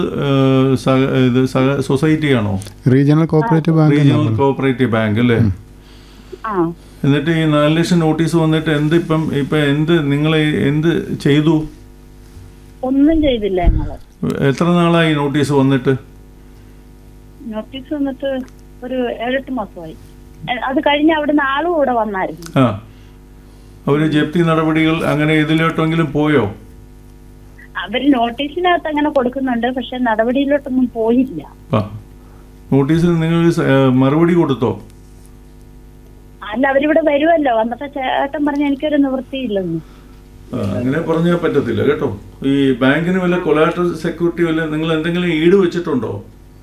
ഇത് സൊസൈറ്റിയാണോ? Regional cooperative bank. Regional cooperative bank അല്ലേ? എന്നിട്ട് ഈ 4 ലക്ഷം നോട്ടീസ് വന്നിട്ട് എന്ത് നിങ്ങൾ എന്ത് ചെയ്തു? ഒന്നും ചെയ്തില്ല. എത്ര നാളായി നോട്ടീസ് വന്നിട്ട്? നോട്ടീസ് വന്നിട്ട് ഒരു 7-8 മാസമായി. അത് കഴിഞ്ഞ് അവിടുന്ന് ആളും കൂടെ വന്നായിരുന്നു. അവര് ജപ്തി നടപടികൾ അങ്ങനെ ഇതിലോട്ടെങ്കിലും പോയോ? അവര് നോട്ടീസിനകത്ത് അങ്ങനെ കൊടുക്കുന്നുണ്ട്, പക്ഷെ നടപടിയിലോട്ടൊന്നും പോയില്ല. നോട്ടീസിൽ നിങ്ങൾ മറുപടി കൊടുത്തോ? അല്ല, അവരിവിടെ വരുമല്ലോ. വന്നപ്പോ ചേട്ടൻ പറഞ്ഞ എനിക്കൊരു നിവൃത്തിയില്ലെന്ന്. അങ്ങനെ പറഞ്ഞാൽ പറ്റത്തില്ല കേട്ടോ. ഈ ബാങ്കിന് വല്ല കൊലാറ്ററൽ സെക്യൂരിറ്റി വല്ല നിങ്ങൾ എന്തെങ്കിലും ഈട് വെച്ചിട്ടുണ്ടോ?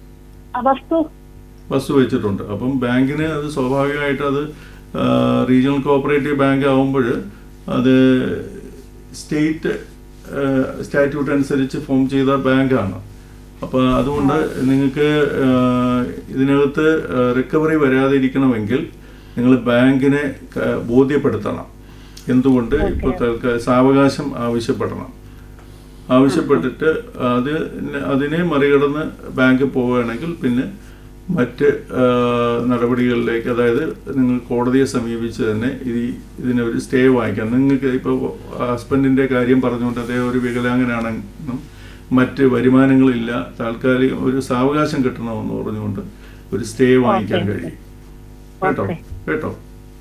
വസ്തു വെച്ചിട്ടുണ്ട്. അപ്പം ബാങ്കിന് അത് സ്വാഭാവികമായിട്ട് അത് റീജിയണൽ കോഓപ്പറേറ്റീവ് ബാങ്ക് ആവുമ്പോൾ അത് സ്റ്റേറ്റ് സ്റ്റാറ്റ്യൂട്ട് അനുസരിച്ച് ഫോം ചെയ്ത ബാങ്കാണ്. അപ്പോൾ അതുകൊണ്ട് നിങ്ങൾക്ക് ഇതിനകത്ത് റിക്കവറി വരാതിരിക്കണമെങ്കിൽ നിങ്ങൾ ബാങ്കിനെ ബോധ്യപ്പെടുത്തണം. എന്തുകൊണ്ട് ഇപ്പോൾ സാവകാശം ആവശ്യപ്പെട്ടിട്ട് അതിനെ മറികടന്ന് ബാങ്ക് പോവുകയാണെങ്കിൽ പിന്നെ മറ്റ് നടപടികളിലേക്ക്, അതായത് നിങ്ങൾ കോടതിയെ സമീപിച്ച് തന്നെ ഇതിനൊരു സ്റ്റേ വാങ്ങിക്കാം. നിങ്ങൾക്ക് ഇപ്പോൾ ഹസ്ബൻഡിൻ്റെ കാര്യം പറഞ്ഞുകൊണ്ട് അദ്ദേഹം ഒരു വികലാംഗനാണെന്നും മറ്റ് വരുമാനങ്ങളില്ല, താൽക്കാലികം ഒരു സാവകാശം കിട്ടണമെന്ന് പറഞ്ഞുകൊണ്ട് ഒരു സ്റ്റേ വാങ്ങിക്കാൻ കഴിയും. കേട്ടോ.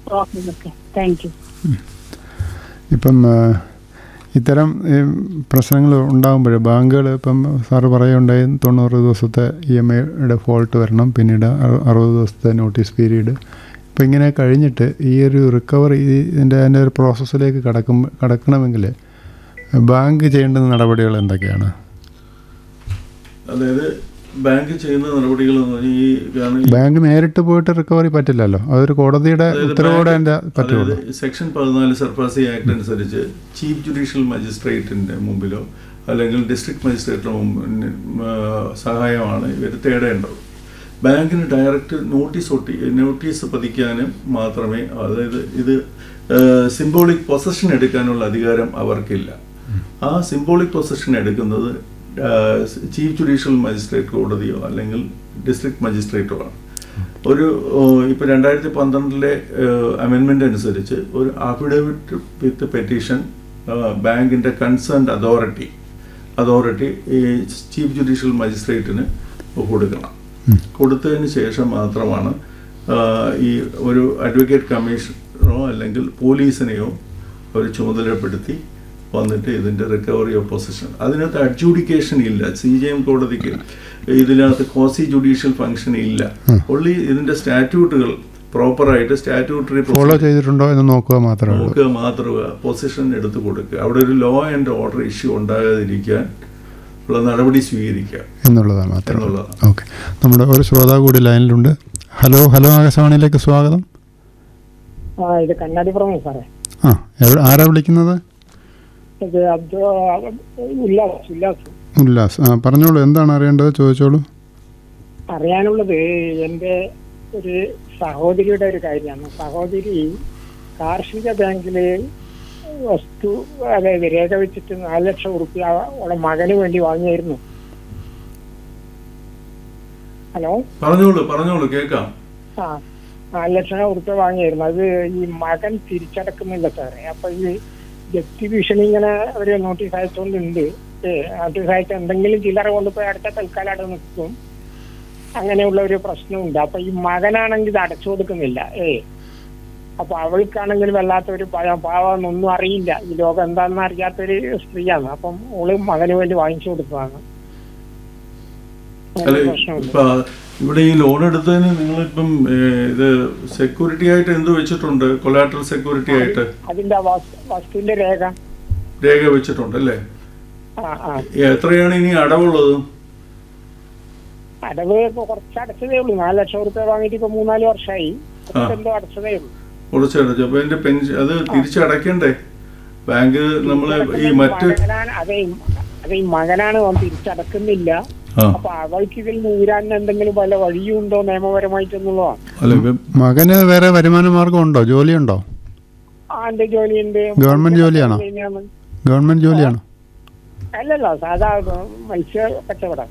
ഇപ്പം ഇത്തരം പ്രശ്നങ്ങൾ ഉണ്ടാകുമ്പോൾ ബാങ്കുകൾ ഇപ്പം സാറ് പറയുണ്ടായി 90 ദിവസത്തെ EMI ഫോൾട്ട് വരണം, പിന്നീട് 60 ദിവസത്തെ നോട്ടീസ് പീരീഡ്. ഇപ്പം ഇങ്ങനെ കഴിഞ്ഞിട്ട് ഈ ഒരു റിക്കവറി അതിൻ്റെ ഒരു പ്രോസസ്സിലേക്ക് കടക്കണമെങ്കിൽ ബാങ്ക് ചെയ്യേണ്ട നടപടികൾ എന്തൊക്കെയാണ്? അതായത് ബാങ്ക് ചെയ്യുന്ന നടപടികൾ ബാങ്ക് നേരിട്ട് പോയിട്ട് റിക്കവറി പറ്റില്ലല്ലോ, അതൊരു കോടതിയുടെ ഉത്തരവോടെ പറ്റുള്ളൂ. സെക്ഷൻ 14 സർഫാസി ആക്ട് അനുസരിച്ച് ചീഫ് ജുഡീഷ്യൽ മജിസ്ട്രേറ്റിന്റെ മുമ്പിലോ അല്ലെങ്കിൽ ഡിസ്ട്രിക്ട് മജിസ്ട്രേറ്റിന്റെ സഹായമാണ് ഇവർ തേടേണ്ടത്. ബാങ്കിന് ഡയറക്റ്റ് നോട്ടീസ് പതിക്കാനും മാത്രമേ, അതായത് ഇത് സിംബോളിക് പൊസഷൻ എടുക്കാനുള്ള അധികാരം അവർക്കില്ല. ആ സിംബോളിക് പൊസഷൻ എടുക്കുന്നത് ചീഫ് ജുഡീഷ്യൽ മജിസ്ട്രേറ്റ് കോടതിയോ അല്ലെങ്കിൽ ഡിസ്ട്രിക്ട് മജിസ്ട്രേറ്റോ ആണ്. ഇപ്പോൾ 2012 അമെൻമെന്റ് അനുസരിച്ച് ഒരു അഫിഡവിറ്റ് വിത്ത് പെറ്റീഷൻ ബാങ്കിന്റെ കൺസേൺഡ് അതോറിറ്റി ഈ ചീഫ് ജുഡീഷ്യൽ മജിസ്ട്രേറ്റിന് കൊടുക്കണം. കൊടുത്തതിന് ശേഷം മാത്രമാണ് ഈ ഒരു അഡ്വക്കേറ്റ് കമ്മീഷനോ അല്ലെങ്കിൽ പോലീസിനെയോ ഒരു ചുമതലപ്പെടുത്തി വന്നിട്ട് ഇതിൻ്റെ റിക്കവറി ഓഫ് പൊസഷൻ. അതിനകത്ത് അഡ്ജൂഡിക്കേഷൻ ഇല്ല. CJM കോടതിക്ക് ഇതിനകത്ത് ക്വാസി ജുഡീഷ്യൽ ഫംഗ്ഷൻ ഇല്ല. ഓൺലി ഇതിൻ്റെ സ്റ്റാറ്റ്യൂട്ടുകൾ പ്രോപ്പറായിട്ട് സ്റ്റാറ്റ്യൂട്ടറി ഫോളോ ചെയ്തിട്ടുണ്ടോ എന്ന് നോക്കുക മാത്രമേ പൊസിഷൻ എടുത്തു കൊടുക്കുക. അവിടെ ഒരു ലോ ആൻഡ് ഓർഡർ ഇഷ്യൂ ഉണ്ടാകാതിരിക്കാൻ ഉള്ള നടപടി സ്വീകരിക്കുക എന്നുള്ളതാണ്. ഓക്കെ, നമ്മുടെ ഒരു ശ്രോതാവ് കൂടി ലൈനിലുണ്ട്. ഹലോ ആകാശവാണിയിലേക്ക് സ്വാഗതം. ഇത് കണ്ണാടിപ്പുറമേ സാറേ. ആരാ വിളിക്കുന്നത്? ഉല്ലാസ്. പറഞ്ഞോളൂ, എന്താണ് അറിയേണ്ടത്? ചോദിച്ചോളൂ. അറിയാനുള്ളത് എൻ്റെ ഒരു സഹോദരിയുടെ ഒരു കാര്യമാണ്. സഹോദരി കാർഷിക ബാങ്കില് വസ്തു, അതായത് രേഖ വെച്ചിട്ട് 4 ലക്ഷം റുപ്യ അവളെ മകന് വേണ്ടി വാങ്ങിയായിരുന്നു. ഹലോ, പറഞ്ഞോളൂ കേൾക്കാം. 4 ലക്ഷം റുപ്യ വാങ്ങിയായിരുന്നു. അത് ഈ മകൻ തിരിച്ചടക്കുന്നില്ല സാറേ. അപ്പൊ ഈ ജപ്തി ഭീഷണി ഇങ്ങനെ ഒരു നോട്ടീസ് അയച്ചുകൊണ്ടുണ്ട്. നോട്ടീസ് അയച്ച എന്തെങ്കിലും ചില്ലറ കൊണ്ടുപോയി അടുത്ത തൽക്കാലം അവിടെ നിൽക്കും. അങ്ങനെയുള്ള ഒരു പ്രശ്നമുണ്ട്. അപ്പൊ ഈ മകനാണെങ്കിൽ ഇത് അടച്ചു കൊടുക്കുന്നില്ല. അപ്പൊ അവൾക്കാണെങ്കിൽ വല്ലാത്തൊരു പാവൊന്നും അറിയില്ല, ഈ ലോകം എന്താണെന്ന് അറിയാത്തൊരു സ്ത്രീയാണ്. അപ്പം ഓള് മകന് വേണ്ടി വാങ്ങിച്ചു കൊടുത്തതാണ്. ഇവിടെ ഈ ലോൺ എടുത്തതിന് നിങ്ങളിപ്പം ഇത് സെക്യൂരിറ്റി ആയിട്ട് എന്ത് വെച്ചിട്ടുണ്ട്? കൊലാറ്ററൽ സെക്യൂരിറ്റി ആയിട്ട് അതിന്റെ വസ്തുവിന്റെ രേഖ വെച്ചിട്ടുണ്ട് അല്ലേ? എത്രയാണ് ഇനി അടവുള്ളത്? അടവ് കുറച്ച് അടച്ചതേ ഉള്ളൂ. 4 ലക്ഷം റുപ്യ വാങ്ങിയിട്ട് ഇപ്പൊ 3-4 വർഷമായി. എന്തോ അടച്ചതേ ഉള്ളൂ. കുറച്ചടച്ചു. അപ്പൊ അതിന്റെ പെൻഷൻ അത് തിരിച്ചടക്കണ്ടേ? ബാങ്ക് നമ്മള് ഈ മറ്റ് അതെ ഈ മകനാണ് തിരിച്ചടക്കുന്നില്ല. അപ്പൊ അവൾക്ക് ഇതിൽ നൂരാൻ എന്തെങ്കിലും വല്ല വഴിയുണ്ടോ നിയമപരമായിട്ടെന്നുള്ളതാണ്. മകന് വേറെ വരുമാന മാർഗം ഉണ്ടോ? ജോലിയുണ്ടോ? എന്റെ ജോലിയുണ്ട്. ഗവൺമെന്റ് ജോലിയാണോ? അല്ലല്ലോ, സാധാ മത്സ്യ കച്ചവടം.